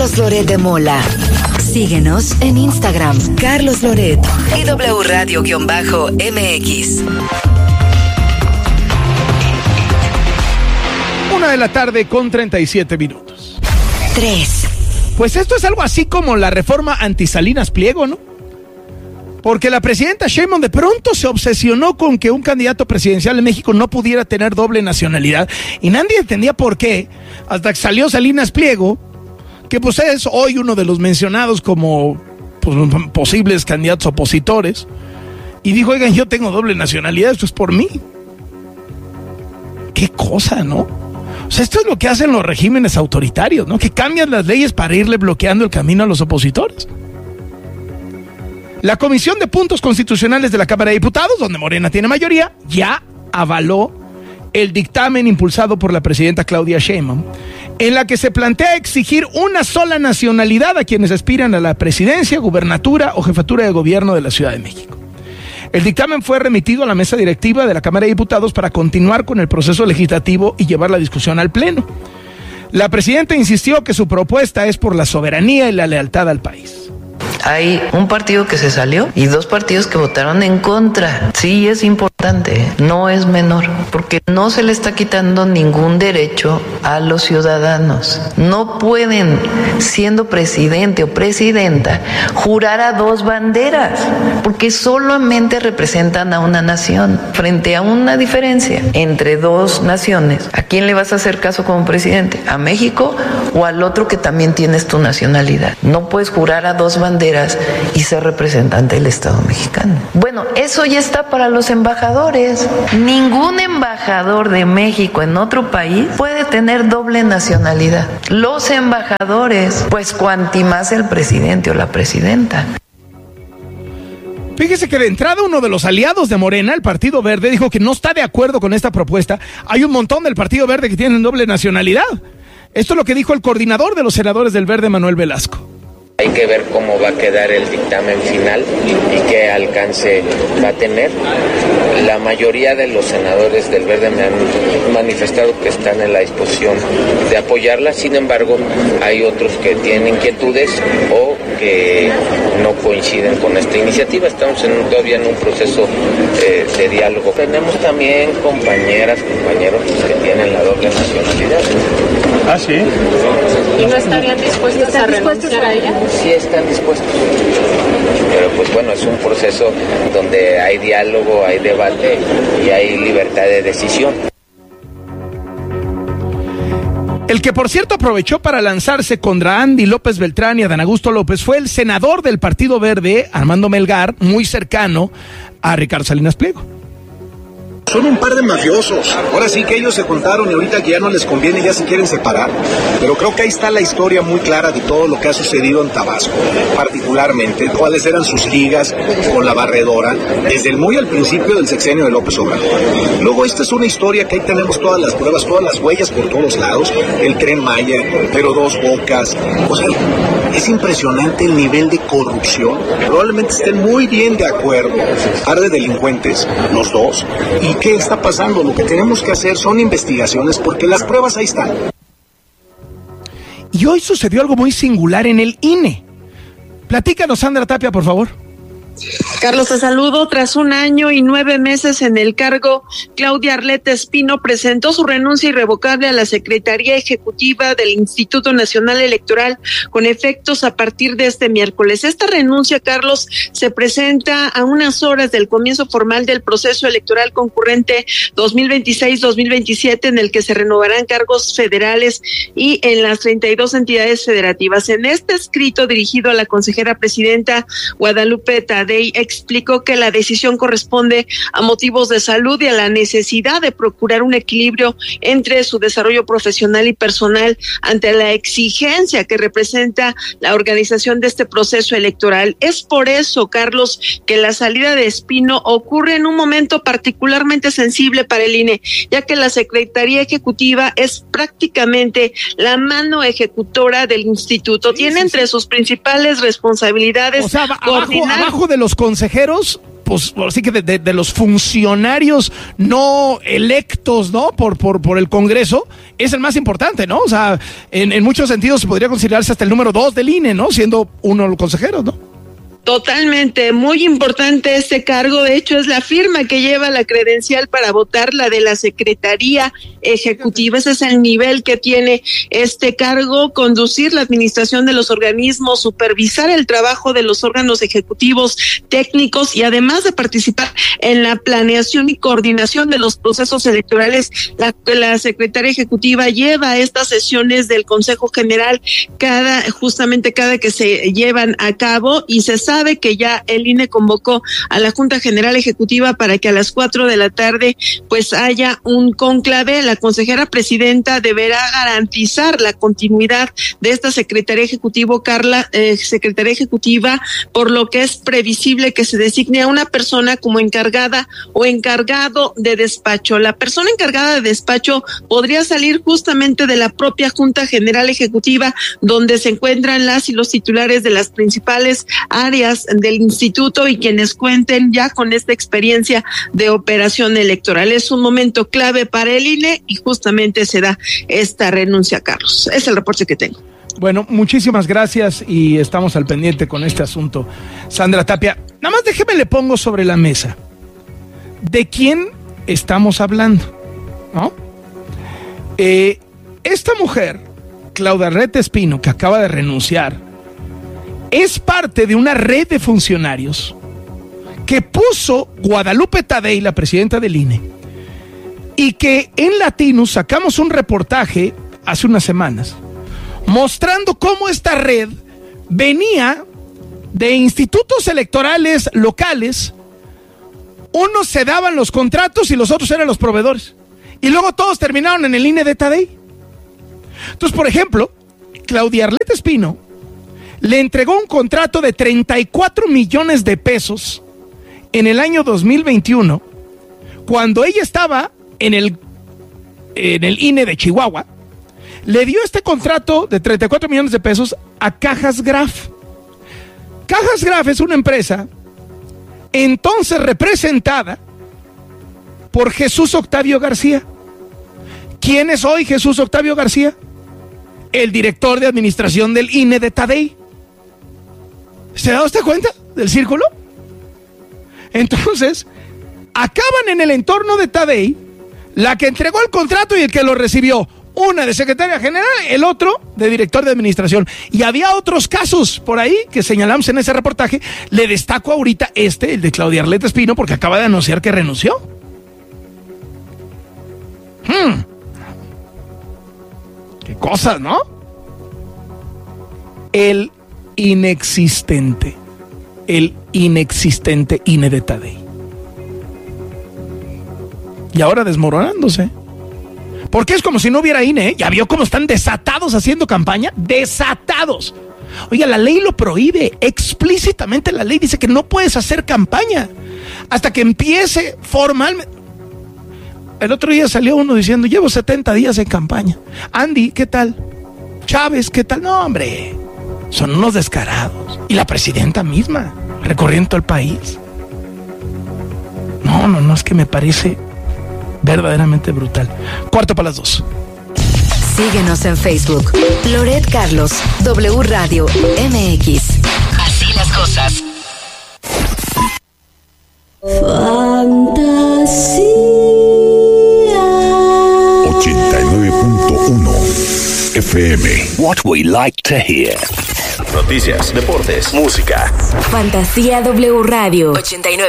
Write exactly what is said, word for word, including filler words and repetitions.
Carlos Loret de Mola. Síguenos en Instagram, Carlos Loret y W Radio-M X. Una de la tarde con treinta y siete minutos. Tres. Pues esto es algo así como la reforma anti-Salinas Pliego, ¿no? Porque la presidenta Sheinbaum de pronto se obsesionó con que un candidato presidencial en México no pudiera tener doble nacionalidad y nadie entendía por qué, hasta que salió Salinas Pliego, que pues es hoy uno de los mencionados como pues, posibles candidatos opositores, y dijo, oigan, yo tengo doble nacionalidad, esto es por mí. Qué cosa, ¿no? O sea, esto es lo que hacen los regímenes autoritarios, ¿no? Que cambian las leyes para irle bloqueando el camino a los opositores. La Comisión de Puntos Constitucionales de la Cámara de Diputados, donde Morena tiene mayoría, ya avaló el dictamen impulsado por la presidenta Claudia Sheinbaum, en la que se plantea exigir una sola nacionalidad a quienes aspiran a la presidencia, gubernatura o jefatura de gobierno de la Ciudad de México. El dictamen fue remitido a la mesa directiva de la Cámara de Diputados para continuar con el proceso legislativo y llevar la discusión al Pleno. La presidenta insistió que su propuesta es por la soberanía y la lealtad al país. Hay un partido que se salió y dos partidos que votaron en contra. Sí, es importante, no es menor, porque no se le está quitando ningún derecho a los ciudadanos. No pueden, siendo presidente o presidenta, jurar a dos banderas, porque solamente representan a una nación. Frente a una diferencia entre dos naciones, ¿a quién le vas a hacer caso como presidente? ¿A México o al otro que también tienes tu nacionalidad? No puedes jurar a dos banderas y ser representante del Estado mexicano. Bueno, eso ya está para los embajadores. Ningún embajador de México en otro país puede tener doble nacionalidad. Los embajadores, pues cuanti más el presidente o la presidenta. Fíjese que de entrada uno de los aliados de Morena, el Partido Verde, dijo que no está de acuerdo con esta propuesta. Hay un montón del Partido Verde que tienen doble nacionalidad. Esto es lo que dijo el coordinador de los senadores del Verde, Manuel Velasco. Hay que ver cómo va a quedar el dictamen final y qué alcance va a tener. La mayoría de los senadores del Verde me han manifestado que están en la disposición de apoyarla, sin embargo, hay otros que tienen inquietudes o que no coinciden con esta iniciativa. Estamos en, todavía en un proceso eh, de diálogo. Tenemos también compañeras, compañeros que tienen la doble nacionalidad. ¿Ah, sí? ¿Y no estarían dispuestos a renunciar a ella? Sí están dispuestos, pero pues bueno, es un proceso donde hay diálogo, hay debate y hay libertad de decisión. El que por cierto aprovechó para lanzarse contra Andy López Beltrán y Adán Augusto López fue el senador del Partido Verde, Armando Melgar, muy cercano a Ricardo Salinas Pliego. Son un par de mafiosos. Ahora sí que ellos se juntaron y ahorita que ya no les conviene ya se quieren separar. Pero creo que ahí está la historia muy clara de todo lo que ha sucedido en Tabasco, particularmente cuáles eran sus ligas con la barredora desde el muy al principio del sexenio de López Obrador. Luego esta es una historia que ahí tenemos todas las pruebas, todas las huellas por todos lados, el Tren Maya, pero Dos Bocas. O sea, es impresionante el nivel de corrupción. Probablemente estén muy bien de acuerdo, par de delincuentes, los dos. ¿Y qué está pasando? Lo que tenemos que hacer son investigaciones porque las pruebas ahí están. Y hoy sucedió algo muy singular en el I N E. Platícanos, Sandra Tapia, por favor. Carlos, te saludo. Tras un año y nueve meses en el cargo, Claudia Arleta Espino presentó su renuncia irrevocable a la Secretaría Ejecutiva del Instituto Nacional Electoral con efectos a partir de este miércoles. Esta renuncia, Carlos, se presenta a unas horas del comienzo formal del proceso electoral concurrente dos mil veintiséis dos mil veintisiete, en el que se renovarán cargos federales y en las treinta y dos entidades federativas. En este escrito dirigido a la consejera presidenta Guadalupe Tadei, explicó que la decisión corresponde a motivos de salud y a la necesidad de procurar un equilibrio entre su desarrollo profesional y personal ante la exigencia que representa la organización de este proceso electoral. Es por eso, Carlos, que la salida de Espino ocurre en un momento particularmente sensible para el I N E, ya que la Secretaría Ejecutiva es prácticamente la mano ejecutora del instituto. Sí, Tiene sí, entre sí. sus principales responsabilidades, o sea, abajo, coordinar... abajo de los consejeros pues, así que de, de, de los funcionarios no electos, ¿no? Por, por, por el Congreso, es el más importante, ¿no? O sea, en, en muchos sentidos se podría considerarse hasta el número dos del I N E, ¿no? Siendo uno de los consejeros, ¿no? Totalmente, muy importante este cargo. De hecho, es la firma que lleva la credencial para votar, la de la Secretaría Ejecutiva. Ese es el nivel que tiene este cargo: conducir la administración de los organismos, supervisar el trabajo de los órganos ejecutivos técnicos y además de participar en la planeación y coordinación de los procesos electorales. La, la Secretaría Ejecutiva lleva estas sesiones del Consejo General cada, justamente cada que se llevan a cabo, y se sabe sabe que ya el I N E convocó a la Junta General Ejecutiva para que a las cuatro de la tarde pues haya un cónclave. La consejera presidenta deberá garantizar la continuidad de esta Secretaría Ejecutiva, Carla, eh, Secretaría Ejecutiva, por lo que es previsible que se designe a una persona como encargada o encargado de despacho. La persona encargada de despacho podría salir justamente de la propia Junta General Ejecutiva, donde se encuentran las y los titulares de las principales áreas del instituto y quienes cuenten ya con esta experiencia de operación electoral. Es un momento clave para el I N E y justamente se da esta renuncia, Carlos. Es el reporte que tengo. Bueno, muchísimas gracias y estamos al pendiente con este asunto. Sandra Tapia, nada más déjeme le pongo sobre la mesa de quién estamos hablando, ¿no? Eh, esta mujer, Claudia Arlette Espino, que acaba de renunciar, es parte de una red de funcionarios que puso Guadalupe Tadei, la presidenta del I N E, y que en Latinus sacamos un reportaje hace unas semanas mostrando cómo esta red venía de institutos electorales locales. Unos se daban los contratos y los otros eran los proveedores, y luego todos terminaron en el I N E de Tadei. Entonces, por ejemplo, Claudia Arlette Espino le entregó un contrato de treinta y cuatro millones de pesos en el año dos mil veintiuno, cuando ella estaba en el, en el I N E de Chihuahua. Le dio este contrato de treinta y cuatro millones de pesos a Cajas Graf. Cajas Graf es una empresa entonces representada por Jesús Octavio García. ¿Quién es hoy Jesús Octavio García? El director de administración del I N E de Tadei. ¿Se da usted cuenta del círculo? Entonces, acaban en el entorno de Tadei la que entregó el contrato y el que lo recibió. Una de secretaria general, el otro de director de administración. Y había otros casos por ahí que señalamos en ese reportaje. Le destaco ahorita este, el de Claudia Arlette Espino, porque acaba de anunciar que renunció. Hmm. Qué cosas, ¿no? El inexistente, el inexistente I N E de Tadei. Y ahora desmoronándose. Porque es como si no hubiera I N E, ¿eh? ¿Ya vio cómo están desatados haciendo campaña? ¡Desatados! Oiga, la ley lo prohíbe, explícitamente la ley dice que no puedes hacer campaña hasta que empiece formalmente. El otro día salió uno diciendo, llevo setenta días en campaña. Andy, ¿qué tal? Chávez, ¿qué tal? No, hombre, son unos descarados. Y la presidenta misma, recorriendo todo el país. No, no, no, es que me parece verdaderamente brutal. Cuarto para las dos. Síguenos en Facebook. Loret Carlos, W Radio M X. Así las cosas. Fantasía. ochenta y nueve punto uno F M. What we like to hear. Noticias, deportes, música. Fantasía W Radio ochenta y nueve.